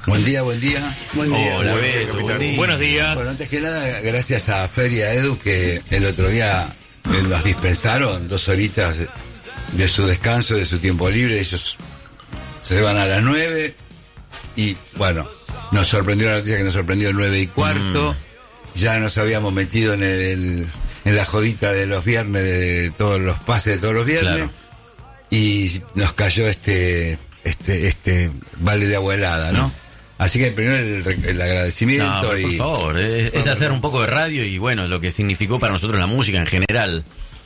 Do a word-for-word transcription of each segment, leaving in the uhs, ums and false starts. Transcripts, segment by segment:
Buen día, buen día. Buen día. Hola, buen Beto, día, buen capitán. día. Buenos días. Bueno, antes que nada, gracias a Feria Edu, que el otro día eh, nos dispensaron dos horitas de, de su descanso, de su tiempo libre. Ellos se van a las nueve y, bueno, nos sorprendió la noticia que nos sorprendió el nueve y cuarto. Mm. Ya nos habíamos metido en el en la jodita de los viernes, de todos los pases de todos los viernes. Claro. Y nos cayó este este este balde de agua helada, ¿no? Mm. Así que primero el, el agradecimiento. No, por y... favor, es, es hacer un poco de radio y bueno, lo que significó para nosotros la música en general.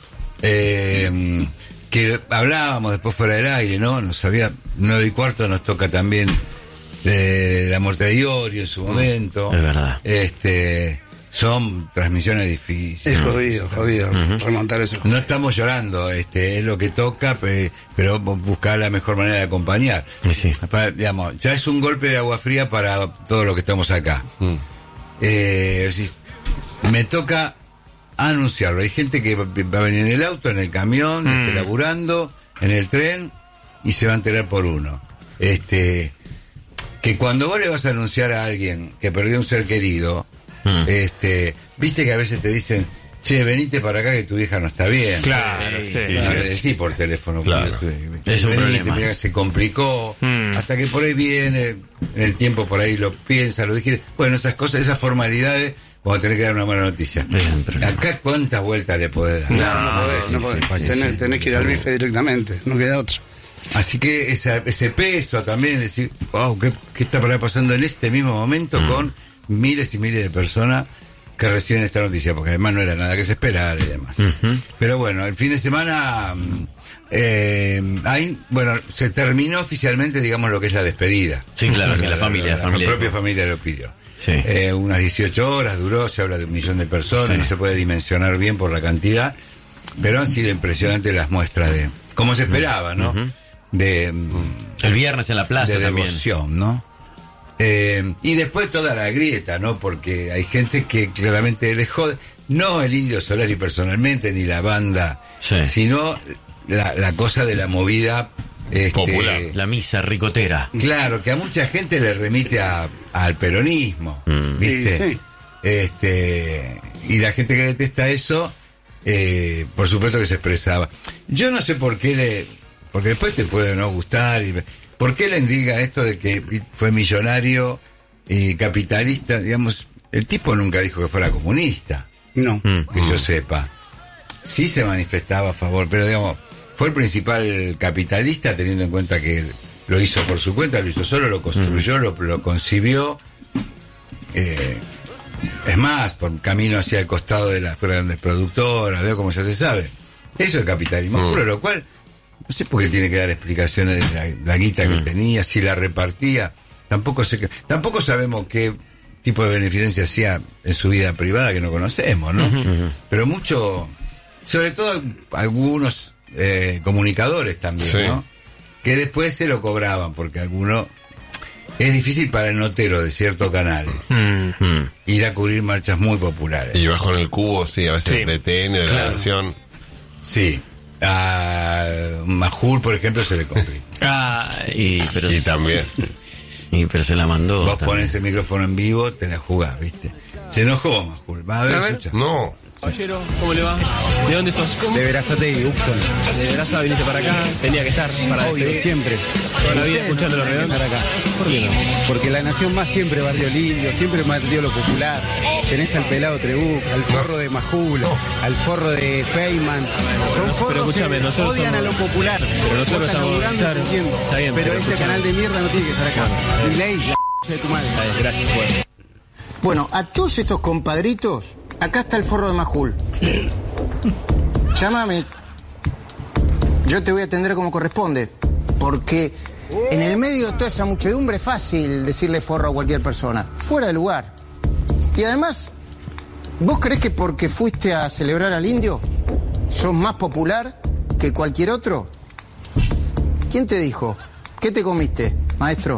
Eh, que hablábamos después fuera del aire, ¿no? Nos había, nueve y cuarto nos toca también eh, la muerte de Iorio en su momento. Es verdad. Este, son transmisiones difíciles. Es jodido, jodido, uh-huh. remontar eso. No estamos llorando, este, es lo que toca, pero buscar la mejor manera de acompañar. Sí. Para, digamos, ya es un golpe de agua fría para todos los que estamos acá. Mm. Eh, si, me toca anunciarlo. Hay gente que va a venir en el auto, en el camión, mm. este, laburando, en el tren, y se va a enterar por uno. Este, que cuando vos le vas a anunciar a alguien que perdió un ser querido, Mm. Este, viste que a veces te dicen, che, venite para acá que tu vieja no está bien. Claro, sí. sí. No, le decís por teléfono. Claro. Tú, es un venite, problema. Mirá, se complicó, mm. hasta que por ahí viene, en el tiempo por ahí lo piensa, lo dijiste. Bueno, esas cosas, esas formalidades, cuando tenés que dar una mala noticia. Acá cuántas vueltas le podés dar. No, no, no podés, no podés. Sí, tenés, tenés que ir al bife directamente, no queda otro. Así que esa, ese peso también, decir, wow, ¿qué, qué está pasando en este mismo momento mm. con miles y miles de personas que reciben esta noticia, porque además no era nada que se esperara y demás. Uh-huh. Pero bueno, el fin de semana eh, ahí, bueno, se terminó oficialmente, digamos, lo que es la despedida. Sí, claro, que la, la familia, la, familia la propia familia lo pidió. Sí. Eh, unas dieciocho horas duró, se habla de un millón de personas, sí. No se puede dimensionar bien por la cantidad, pero han sido impresionantes las muestras de, como se esperaba, ¿no? Uh-huh. De el viernes en la plaza de también. Devoción, ¿no? Eh, y después toda la grieta, ¿no? Porque hay gente que claramente les jode, no el Indio Solari personalmente, ni la banda, sí. sino la, la cosa de la movida este, popular, la misa ricotera. Claro, que a mucha gente le remite a, al peronismo, mm. ¿viste? Sí, sí. Este, y la gente que detesta eso, eh, por supuesto que se expresaba. Yo no sé por qué le, porque después te puede no gustar y... ¿Por qué le indican esto de que fue millonario y capitalista? Digamos, el tipo nunca dijo que fuera comunista. No. Que yo sepa. Sí se manifestaba a favor, pero digamos, fue el principal capitalista teniendo en cuenta que lo hizo por su cuenta, lo hizo solo, lo construyó, lo, lo concibió. Eh, es más, por camino hacia el costado de las grandes productoras, veo como ya se sabe. Eso es capitalismo mm. puro, lo cual... No sé por qué tiene que dar explicaciones de la, la guita que mm. tenía, si la repartía. Tampoco sé que, tampoco sabemos qué tipo de beneficencia hacía en su vida privada que no conocemos, ¿no? Uh-huh. Pero mucho, sobre todo algunos eh, comunicadores también, sí. ¿no? Que después se lo cobraban, porque algunos... Es difícil para el notero de ciertos canales mm. ir a cubrir marchas muy populares. Y bajo en el cubo, sí, a veces sí. de T N, de claro. la Nación. Sí. A Majul, por ejemplo, se le complica. Ah, y, pero, y también. Y pero se la mandó. Vos también. Pones el micrófono en vivo, te la jugás, ¿viste? Se enojó Majul. Va a ver, a ver. escucha. No. Caballero, ¿cómo le va? ¿De dónde sos? ¿Cómo? De Verazategui, Upton. De Verazategui, viniste para acá. Tenía que estar para Obvio, despedir. siempre. Toda la vida escuchando los redondos. Acá. ¿Por qué no? Porque la Nación Más siempre barrio lindo, siempre mantiene lo popular. Tenés al pelado Trebuch, al forro de Majul, no. al forro de Feynman. Son forros pero escúchame, que nosotros odian somos... a lo popular. Pero nosotros estamos... Claro, está bien, pero, pero este canal de mierda no tiene que estar acá. Ni ley, la de tu madre. Gracias, pues. Bueno, a todos estos compadritos, acá está el forro de Majul. Llámame. Yo te voy a atender como corresponde. Porque en el medio de toda esa muchedumbre es fácil decirle forro a cualquier persona. Fuera de lugar. Y además, ¿vos creés que porque fuiste a celebrar al indio sos más popular que cualquier otro? ¿Quién te dijo? ¿Qué te comiste, maestro?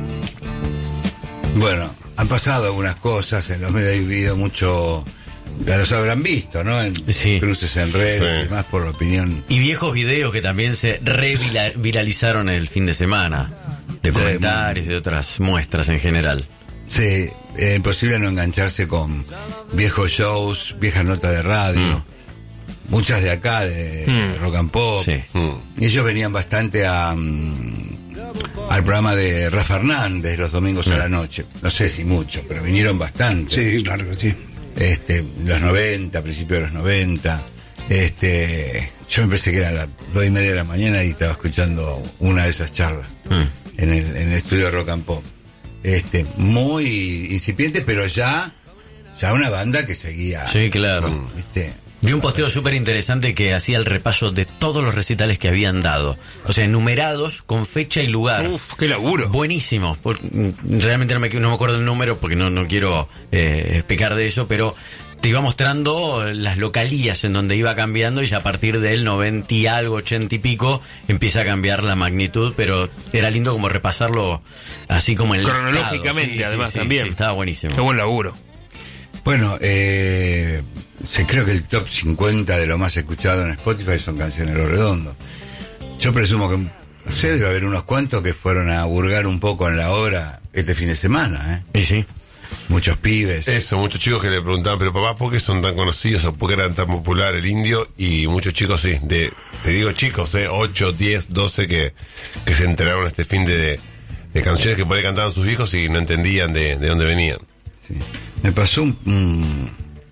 Bueno, han pasado algunas cosas, en los medios he vivido mucho, ya los habrán visto, ¿no? En sí. cruces en redes sí. y demás por la opinión. Y viejos videos que también se reviralizaron el fin de semana. de comentarios y de otras muestras en general. Sí, es imposible no engancharse con viejos shows, viejas notas de radio, mm. muchas de acá, de, mm. de Rock and Pop. Sí. Mm. Y ellos venían bastante a, um, al programa de Rafa Hernández los domingos mm. a la noche. No sé si mucho, pero vinieron bastante. Sí, claro que sí. Este, los noventa, principios de los noventa. Este, yo me pensé que era a las dos y media de la mañana y estaba escuchando una de esas charlas mm. en, el, en el estudio de Rock and Pop. Este, muy incipiente, pero ya, ya una banda que seguía. Sí, claro. ¿Viste? Vi un posteo súper interesante que hacía el repaso de todos los recitales que habían dado. O sea, enumerados con fecha y lugar. Uf, qué laburo. Buenísimo. Por, realmente no me, no me acuerdo el número porque no, no quiero eh, pecar de eso, pero te iba mostrando las localías en donde iba cambiando y ya a partir del noventa y algo, ochenta y pico, empieza a cambiar la magnitud, pero era lindo como repasarlo así como en el cronológicamente, sí, además, sí, sí, también. Sí, estaba buenísimo. Qué buen laburo. Bueno, eh, se creo que el top cincuenta de lo más escuchado en Spotify son canciones de Los Redondos. Yo presumo que, no sé, debe haber unos cuantos que fueron a hurgar un poco en la obra este fin de semana, ¿eh? Y sí. Muchos pibes. Eso, muchos chicos que le preguntaban, pero papá, ¿por qué son tan conocidos o por qué eran tan popular el indio? Y muchos chicos, sí, de, te digo chicos, eh, ocho, diez, doce que, que se enteraron este fin de, de, de canciones que por ahí cantaban sus hijos y no entendían de, de dónde venían. Sí. Me pasó un, un,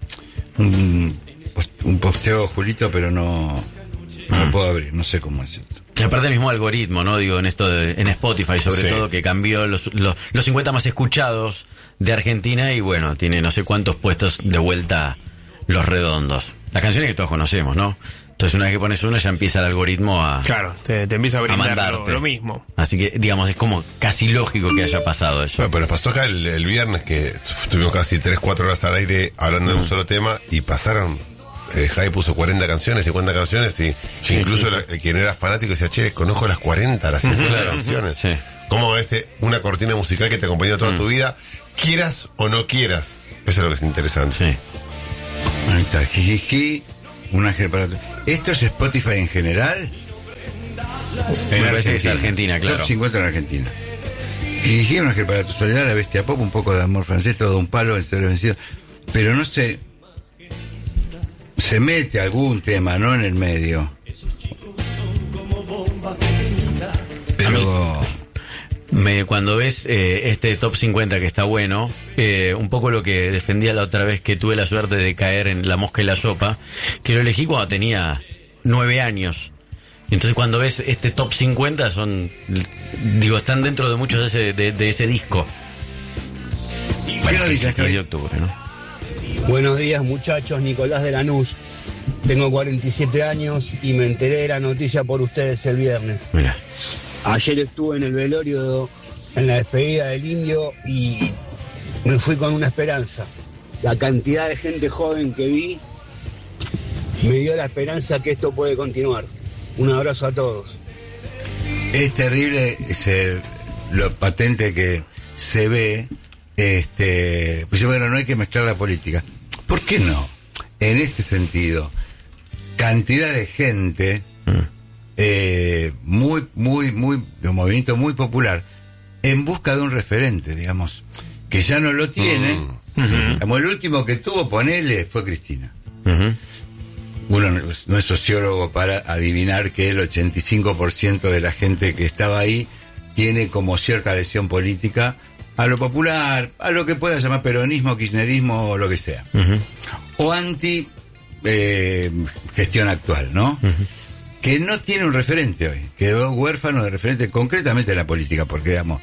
un, un posteo, Julito, pero no, no lo puedo abrir, no sé cómo es esto. Y aparte el mismo algoritmo, ¿no? Digo, en esto de, en Spotify sobre sí. todo, que cambió los, los, los cincuenta más escuchados de Argentina y bueno, tiene no sé cuántos puestos de vuelta Los Redondos. Las canciones que todos conocemos, ¿no? Entonces una vez que pones uno ya empieza el algoritmo a... Claro, te, te empieza a brindar a lo, lo mismo. Así que, digamos, es como casi lógico que haya pasado eso. Bueno, pero pasó acá el, el viernes que estuvimos casi tres, cuatro horas al aire hablando mm. de un solo tema y pasaron... Eh, Javi puso cuarenta canciones, cincuenta canciones y sí, incluso sí. La, quien era fanático decía, che, conozco las cuarenta, las cincuenta claro. canciones. Sí. ¿Cómo ves una cortina musical que te acompañó toda mm. tu vida? Quieras o no quieras. Eso es lo que es interesante. Sí. Ahí está, jijiji, un ángel para... ¿Esto es Spotify en general? En Argentina. Es Argentina, claro. Top cincuenta en Argentina. Jijiji, un ángel para tu soledad, La Bestia Pop, un poco de amor francés, todo un palo, en ser vencido. Pero no sé... Se mete algún tema, ¿no? En el medio. Pero... Me, cuando ves eh, este top cincuenta que está bueno, eh, un poco lo que defendía la otra vez que tuve la suerte de caer en La Mosca y la Sopa, que lo elegí cuando tenía nueve años. Entonces cuando ves este top cincuenta son, digo, están dentro de muchos de ese, de, de ese disco. Bueno, dices que de octubre, ¿no? Buenos días muchachos, Nicolás de Lanús. Tengo cuarenta y siete años y me enteré de la noticia por ustedes el viernes. Mira. Ayer estuve en el velorio, en la despedida del indio y me fui con una esperanza. La cantidad de gente joven que vi me dio la esperanza que esto puede continuar. Un abrazo a todos. Es terrible ese, lo patente que se ve. Este, pues bueno, no hay que mezclar la política. ¿Por qué no? En este sentido, cantidad de gente, mm. eh, muy, muy, muy, de un movimiento muy popular, en busca de un referente, digamos, que ya no lo tiene. Mm. Uh-huh. Como el último que tuvo, ponele, fue Cristina. Uh-huh. Uno no, no es sociólogo para adivinar que el ochenta y cinco por ciento de la gente que estaba ahí tiene como cierta adhesión política a lo popular, a lo que pueda llamar peronismo, kirchnerismo o lo que sea. Uh-huh. O anti eh, gestión actual, ¿no? Uh-huh. Que no tiene un referente hoy. Quedó huérfano de referente concretamente en la política, porque, digamos,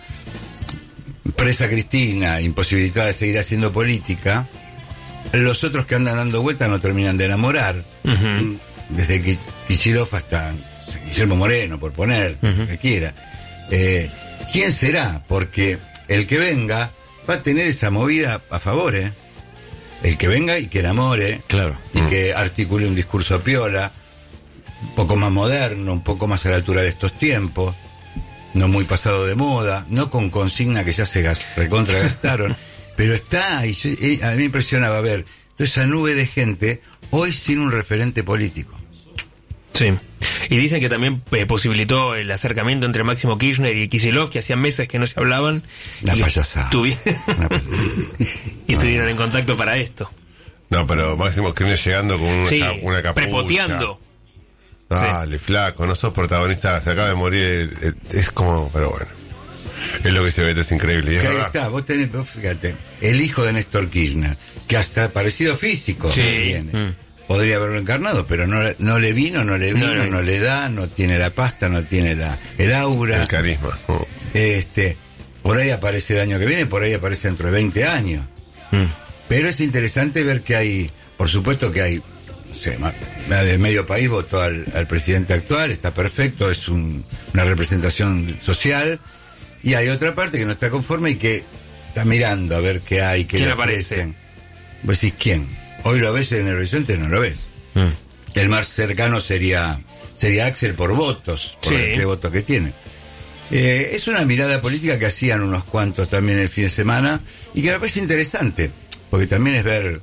presa Cristina, imposibilitada de seguir haciendo política, los otros que andan dando vueltas no terminan de enamorar. Uh-huh. Desde que Kicillof hasta Guillermo Moreno, por poner, uh-huh. que quiera. Eh, ¿Quién será? Porque el que venga va a tener esa movida a favor, ¿eh? El que venga y que enamore, claro. y mm. que articule un discurso a piola, un poco más moderno, un poco más a la altura de estos tiempos, no muy pasado de moda, no con consigna que ya se gas, recontra gastaron, pero está, y yo, y a mí me impresionaba ver toda esa nube de gente hoy sin un referente político. Sí. Y dicen que también eh, posibilitó el acercamiento entre Máximo Kirchner y Kicillof, que hacían meses que no se hablaban. Una y payasada. Tuvi- Una pay- y estuvieron en contacto para esto. No, pero Máximo Kirchner llegando con una, Sí, ca- una capucha. prepoteando. Dale, flaco, no sos protagonista, se acaba de morir. el- el- es como, pero bueno. Es lo que se ve, es increíble. Y es Que ahí verdad. está, vos tenés, vos fíjate, el hijo de Néstor Kirchner, que hasta parecido físico Sí. tiene. Mm. Podría haberlo encarnado, pero no, no le vino, no le vino, No no, le- le da, no tiene la pasta, no tiene la, el aura. El carisma. Mm. Este, por ahí aparece el año que viene, por ahí aparece dentro de veinte años. Mm. Pero es interesante ver que hay, por supuesto que hay, no sé, ma- de medio país votó al, al presidente actual, está perfecto, es un- una representación social, y hay otra parte que no está conforme y que está mirando a ver qué hay, qué ¿Quién le aparece? ofrecen. Vos decís, ¿quién? Hoy lo ves en el horizonte, no lo ves. Mm. El más cercano sería sería Axel por votos, por Sí. el votos que tiene. Eh, es una mirada política que hacían unos cuantos también el fin de semana y que me parece interesante, porque también es ver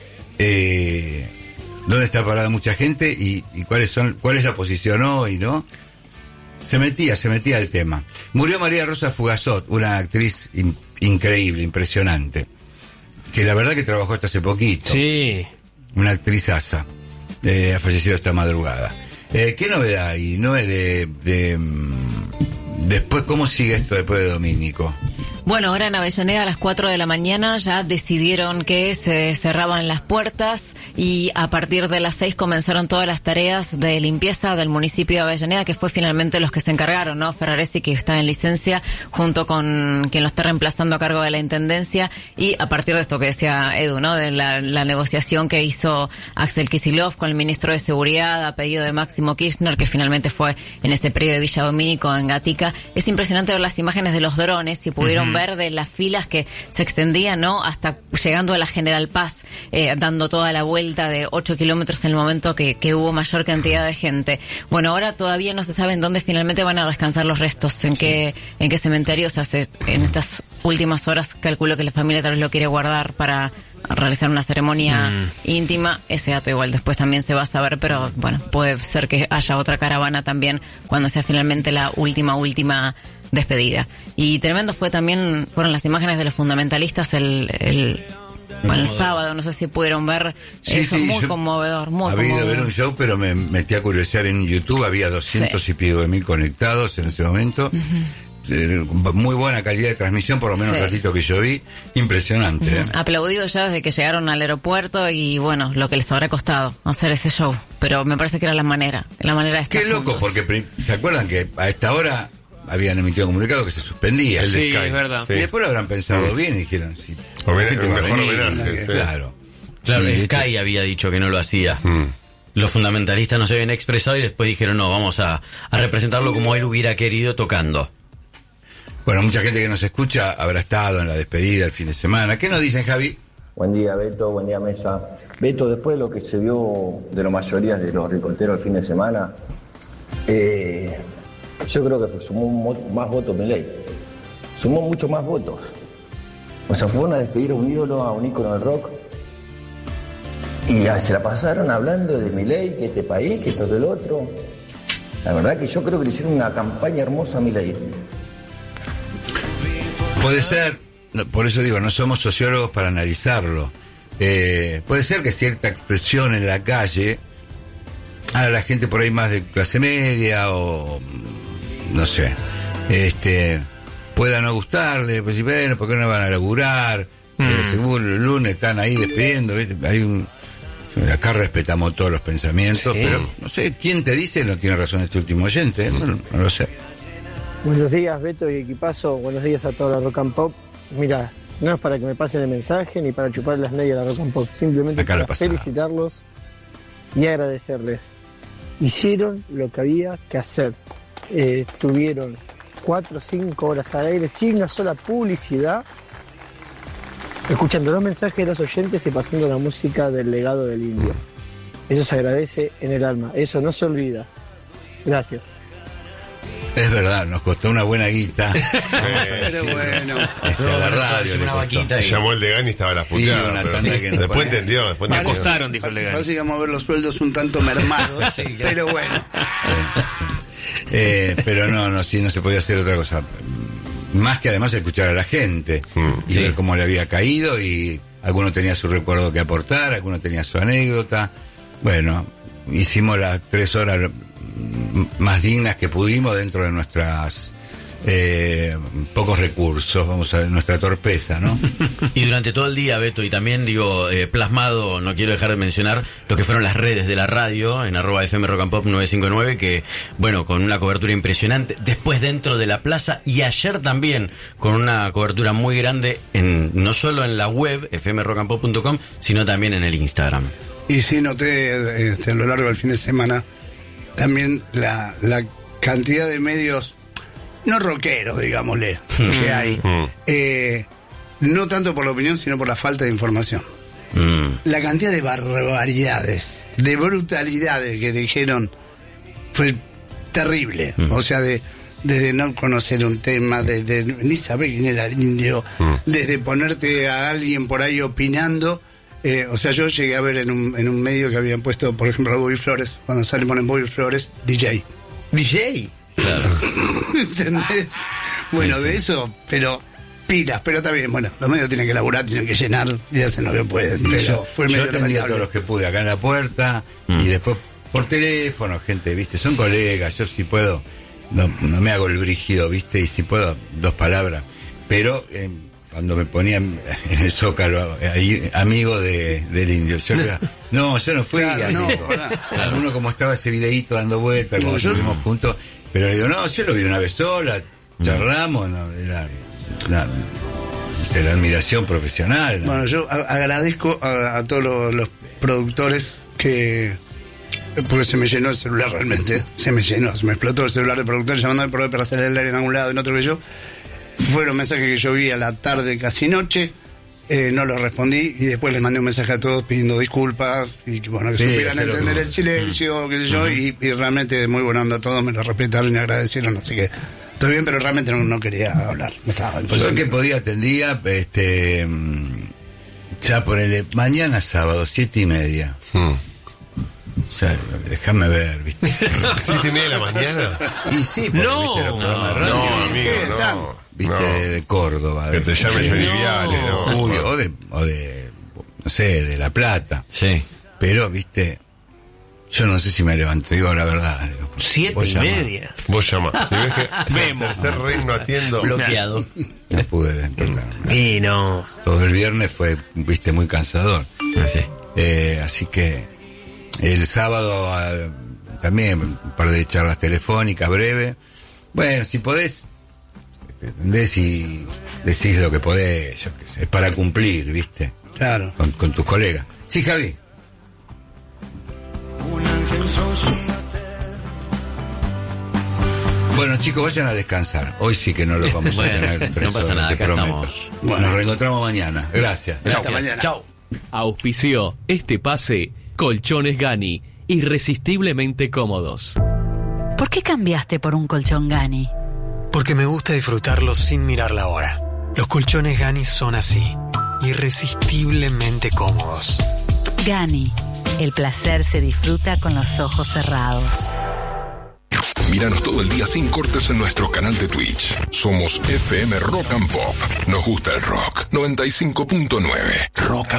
eh, dónde está parada mucha gente y, y cuáles son cuál es la posición hoy, ¿no? Se metía, se metía el tema. Murió María Rosa Fugazot, una actriz in- increíble, impresionante, que la verdad que trabajó hasta hace poquito. Sí. Una actrizaza. Eh, ha fallecido esta madrugada. Eh, ¿Qué novedad hay? ¿No es de, de, mm, después, cómo sigue esto después de Domínico? Bueno, ahora en Avellaneda a las cuatro de la mañana ya decidieron que se cerraban las puertas y a partir de las seis comenzaron todas las tareas de limpieza del municipio de Avellaneda, que fue finalmente los que se encargaron, ¿no? Ferraresi, que está en licencia, junto con quien lo está reemplazando a cargo de la Intendencia, y a partir de esto que decía Edu, ¿no? De la, la negociación que hizo Axel Kicillof con el ministro de Seguridad a pedido de Máximo Kirchner, que finalmente fue en ese predio de Villa Domínico, en Gatica. Es impresionante ver las imágenes de los drones, si pudieron Ujú. ver de las filas que se extendían, ¿no? Hasta llegando a la General Paz, eh, dando toda la vuelta de ocho kilómetros en el momento que, que hubo mayor cantidad de gente. Bueno, ahora todavía no se sabe en dónde finalmente van a descansar los restos, en qué, en qué cementerio. O sea, se- en estas últimas horas calculo que la familia tal vez lo quiere guardar para realizar una ceremonia Mm. íntima. Ese dato igual después también se va a saber, pero bueno, puede ser que haya otra caravana también cuando sea finalmente la última, última despedida. Y tremendo fue también, fueron las imágenes de los fundamentalistas el, el, bueno, el sábado, no sé si pudieron ver, Sí, eso sí, muy yo conmovedor, muy Había ido a ver conmovedor. un show, pero me metí a curiosear en YouTube, había doscientos Sí. y pico de mil conectados en ese momento. Eh, muy buena calidad de transmisión, por lo menos Sí. el ratito que yo vi, impresionante. ¿eh? Aplaudido ya desde que llegaron al aeropuerto y bueno, lo que les habrá costado hacer ese show, pero me parece que era la manera, la manera de estar Qué loco, juntos. porque pri- ¿se acuerdan que a esta hora habían emitido un comunicado que se suspendía? El de Sí, Sky. es verdad. Y después lo habrán pensado bien y dijeron, sí, Homenaje- la gente un va a mejor venir, homenaje, sí. claro. Claro, Y Sky este- había dicho que no lo hacía. Mm. Los fundamentalistas no se habían expresado y después dijeron, no, vamos a, a representarlo como él hubiera querido tocando. Bueno, mucha gente que nos escucha habrá estado en la despedida el fin de semana. ¿Qué nos dicen, Javi? Buen día, Beto, buen día, Mesa. Beto, después de lo que se vio de la mayoría de los ricoteros el fin de semana, eh, yo creo que sumó un mo- más votos Milei. Sumó mucho más votos. O sea, fueron a despedir a un ídolo, a un ícono del rock, y ah, se la pasaron hablando de Milei, que este país, que esto, que el otro. La verdad que yo creo que le hicieron una campaña hermosa a Milei. Puede ser, no, por eso digo, no somos sociólogos para analizarlo. Eh, puede ser que cierta expresión en la calle a la gente por ahí más de clase media o mm, no sé, este pueda no gustarle, pues si bueno, ¿por qué no van a laburar? Mm. Eh, seguro el lunes están ahí despidiendo, ¿viste? Hay un acá respetamos todos los pensamientos, Sí. pero no sé, ¿quién te dice? No tiene razón este último oyente, ¿eh? Bueno, no lo sé. Buenos días, Beto y equipazo. Buenos días a toda la Rock and Pop. Mira, no es para que me pasen el mensaje ni para chupar las medias de la Rock and Pop. Simplemente Acá la para pasada. felicitarlos y agradecerles. Hicieron lo que había que hacer. Eh, tuvieron cuatro o cinco horas al aire sin una sola publicidad, escuchando los mensajes de los oyentes y pasando la música del legado del indio. Eso se agradece en el alma. Eso no se olvida. Gracias. Es verdad, nos costó una buena guita. Pero bueno. Este, a la radio. Una vaquita. Y llamó el Degani y estaba las Y puteadas. una pero- tanda que no Después ponía. entendió, después Me entendió. acostaron, dijo el Degani. Parece que vamos a ver los sueldos un tanto mermados, pero bueno. Sí, sí. Eh, pero no, no, sí, no se podía hacer otra cosa. Más que además escuchar a la gente Mm, y sí. ver cómo le había caído, y alguno tenía su recuerdo que aportar, alguno tenía su anécdota. Bueno, hicimos las tres horas mm, más dignas que pudimos dentro de nuestras eh, pocos recursos, vamos a ver, nuestra torpeza, ¿no? Y durante todo el día, Beto, y también digo, eh, plasmado, no quiero dejar de mencionar lo que fueron las redes de la radio, en arroba F M Rock and Pop nueve cinco nueve, que, bueno, con una cobertura impresionante, después dentro de la plaza, y ayer también con una cobertura muy grande, en no solo en la web, f m rock and pop punto com, sino también en el Instagram. Y sí noté este, a lo largo del fin de semana también la, la cantidad de medios no rockeros, digámosle, que hay. Eh, no tanto por la opinión, sino por la falta de información. Mm. La cantidad de barbaridades, de brutalidades que dijeron fue terrible. Mm. O sea, de desde no conocer un tema, desde ni saber quién era el indio, desde ponerte a alguien por ahí opinando. Eh, o sea, yo llegué a ver en un, en un medio que habían puesto, por ejemplo, a Bobby Flores, cuando salen ponen Bobby Flores, D J. D J. ¿Entendés? Bueno, Sí, de sí. eso, pero pilas, pero está bien, bueno, los medios tienen que laburar, tienen que llenar y hacen lo que pueden. Pero yo fue yo medio atendí a lamentable. todos los que pude acá en la puerta, Mm. y después por teléfono, gente, viste, son colegas, yo si puedo, no, no me hago el brígido, viste, y si puedo, dos palabras. Pero eh, cuando me ponían en el Zócalo, ahí, amigo de, del indio, yo era, no, yo no fui, Claro, no, amigo. ¿verdad? Alguno como estaba ese videíto dando vueltas, No, como yo- estuvimos juntos, pero le digo, no, yo lo vi una vez sola, charlamos, no, era la, de la admiración profesional, ¿no? Bueno, yo a- agradezco a, a todos los, los productores que... Porque se me llenó el celular realmente, se me llenó, se me explotó el celular de productores llamándome por para hacer el aire en algún lado, en otro que yo. Fueron mensajes que yo vi a la tarde, casi noche, eh, no los respondí y después les mandé un mensaje a todos pidiendo disculpas y que, bueno, que Sí, supieran hacer lo entender que- el silencio, qué sé yo, y, y realmente muy buena onda a todos, me lo respetaron y agradecieron, así que estoy bien, pero realmente no, no quería hablar, me estaba Yo el que podía atendía, este, mm, ya por el mañana sábado, siete y media. Mm. O sea, déjame ver, viste. ¿Siete y media de la mañana? Y sí, porque, No, viste, los programas de No, radio, amigo, ¿Qué están? no. viste, No. de Córdoba. Que de- te llame sí. Johnny Viale, no. Uy, o de, o de, no sé, de La Plata. Sí. Pero, viste, yo no sé si me levanto, digo la verdad. digo, Siete vos y llamá. media. Vos llamás. Si ves que el Vemos. tercer ring no atiendo. Bloqueado. No pude despertarme. Y no. Todo el viernes fue, viste, muy cansador. Sí. Eh, así que el sábado ah, también un par de charlas telefónicas breves. Bueno, si podés, entendés y decís lo que podés, yo qué sé, es para cumplir, ¿viste? Claro. Con, con tus colegas. Sí, Javi. Bueno, chicos, vayan a descansar. Hoy sí que no los vamos a Bueno, tener tres no pasa horas, nada, te acá prometo. estamos. Bueno. Nos reencontramos mañana. Gracias. Hasta mañana. Chao. Auspició este pase Colchones Gani, irresistiblemente cómodos. ¿Por qué cambiaste por un colchón Gani? Porque me gusta disfrutarlo sin mirar la hora. Los colchones Gani son así, irresistiblemente cómodos. Gani, el placer se disfruta con los ojos cerrados. Míranos todo el día sin cortes en nuestro canal de Twitch. Somos F M Rock and Pop. Nos gusta el rock. noventa y cinco punto nueve. Rock